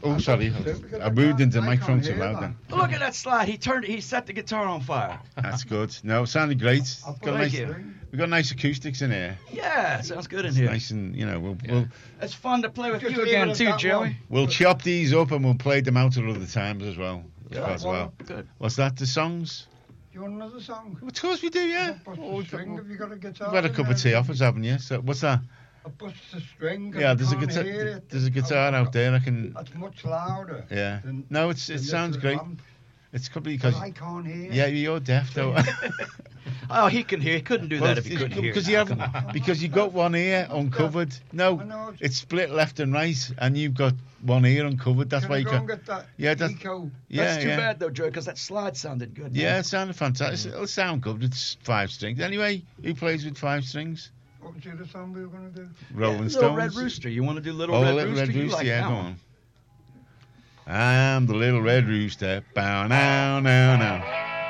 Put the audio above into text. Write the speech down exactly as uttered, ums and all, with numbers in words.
Oh, sorry. I moved into the microphone too loud then. Look at that slide. He turned. He set the guitar on fire. That's good. No, it sounded great. Thank Got nice, you. we've got nice acoustics in here. Yeah, sounds good in It's here. nice and, you know, we'll, Yeah. we'll It's fun to play with Just you leave again it at too, that Joey. one. we'll chop these up and we'll play them out at other times as well. Good. As well. Good. What's that? The songs? Do you want another song? Of course we do, yeah. Bust Oh, the we've, string. Have you got a guitar? we've had a in cup of there? tea off us, haven't you? So what's that? I bust the string. 'cause Yeah, I there's a can't guitar. hear it. There's a guitar I've out there. I can. got- That's much louder. Yeah. than- No, it's than it this sounds little great. amp. It's probably 'Cause because. I can't hear. Yeah, you're deaf though. Oh, he can hear. He couldn't do that if he couldn't hear. Because now. you haven't, because you got one ear uncovered. I No, know it's- it's split left and right, and you've got one ear uncovered. That's Can why I you go got. and get that Yeah, that's- eco? Yeah, That's too yeah. bad though, Joey, because that slide sounded good. Yeah, man. it sounded fantastic. It'll sound good. It's five strings. Anyway, who plays with five strings? What was the other song we were going to do? Rolling Little Stones. Red Rooster. You want to do Little Oh, Red Little Rooster? Red You Rooster. like Yeah, that go one. on. I'm the little red rooster. Bow now, now, now.